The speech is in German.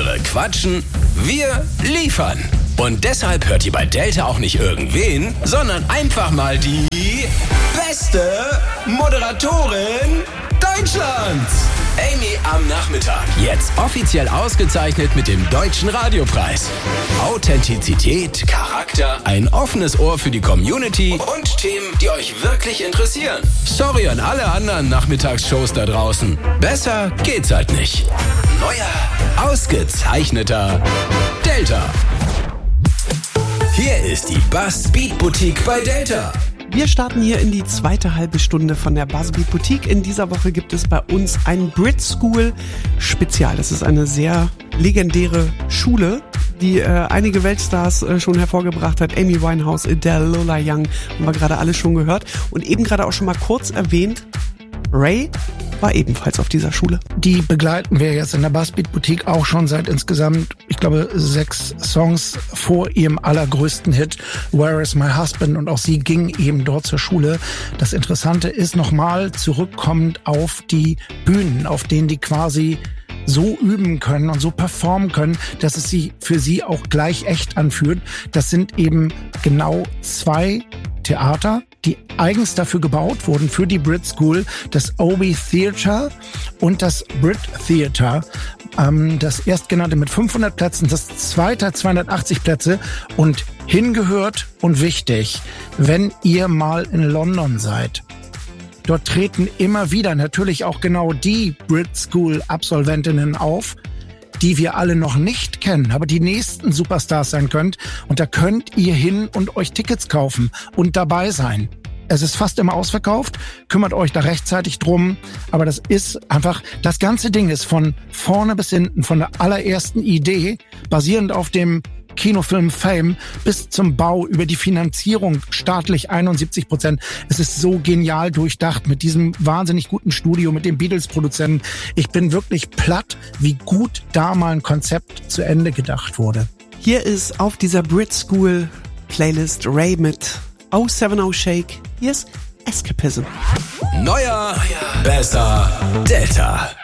Andere quatschen, wir liefern. Und deshalb hört ihr bei Delta auch nicht irgendwen, sondern einfach mal die beste Moderatorin Deutschlands. Amy am Nachmittag. Jetzt offiziell ausgezeichnet mit dem Deutschen Radiopreis. Authentizität, Charakter, ein offenes Ohr für die Community und Themen, die euch wirklich interessieren. Sorry an alle anderen Nachmittagsshows da draußen. Besser geht's halt nicht. Neuer, ausgezeichneter Delta. Hier ist die Buzzbeat Boutique bei Delta. Wir starten hier in die zweite halbe Stunde von der Buzzbeat Boutique. In dieser Woche gibt es bei uns ein Brit School Spezial. Das ist eine sehr legendäre Schule, die einige Weltstars schon hervorgebracht hat. Amy Winehouse, Adele, Lola Young, haben wir gerade alle schon gehört. Und eben gerade auch schon mal kurz erwähnt, Ray war ebenfalls auf dieser Schule. Die begleiten wir jetzt in der Buzzbeat Boutique auch schon seit insgesamt, ich glaube, 6 Songs vor ihrem allergrößten Hit Where is My Husband, und auch sie ging eben dort zur Schule. Das Interessante ist nochmal zurückkommend auf die Bühnen, auf denen die quasi so üben können und so performen können, dass es sich für sie auch gleich echt anfühlt. Das sind eben genau 2 Theater, die eigens dafür gebaut wurden, für die Brit School, das Obi Theatre und das Brit Theatre. Das erstgenannte mit 500 Plätzen, das zweite 280 Plätze und hingehört und wichtig, wenn ihr mal in London seid. Dort treten immer wieder natürlich auch genau die Brit School Absolventinnen auf, die wir alle noch nicht kennen, aber die nächsten Superstars sein könnt. Und da könnt ihr hin und euch Tickets kaufen und dabei sein. Es ist fast immer ausverkauft, kümmert euch da rechtzeitig drum. Aber das ist einfach, das ganze Ding ist von vorne bis hinten, von der allerersten Idee, basierend auf dem Kinofilm Fame, bis zum Bau, über die Finanzierung staatlich 71%. Es ist so genial durchdacht mit diesem wahnsinnig guten Studio, mit dem Beatles-Produzenten. Ich bin wirklich platt, wie gut da mal ein Konzept zu Ende gedacht wurde. Hier ist auf dieser Brit School Playlist Ray mit 070 Shake. Hier ist Escapism. Neuer, besser, Delta.